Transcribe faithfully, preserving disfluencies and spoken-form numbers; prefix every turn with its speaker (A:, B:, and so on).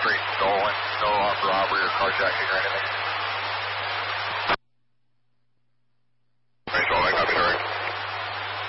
A: history, stolen, no armed robbery or carjacking or anything?